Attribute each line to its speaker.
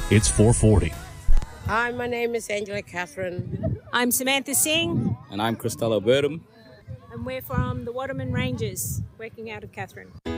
Speaker 1: It's 440.
Speaker 2: Hi, my name is Angela Catherine.
Speaker 3: I'm Samantha Singh.
Speaker 4: And I'm Costello Burdham.
Speaker 3: And we're from the Waterman Rangers, working out of Catherine.